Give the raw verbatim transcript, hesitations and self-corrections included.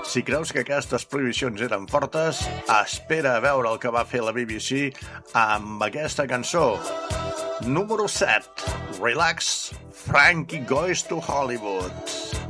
Si creus que aquestes prohibicions eren fortes, espera a veure el que va fer la B B C amb aquesta cançó. Número set. Relax, Frankie Goes to Hollywood.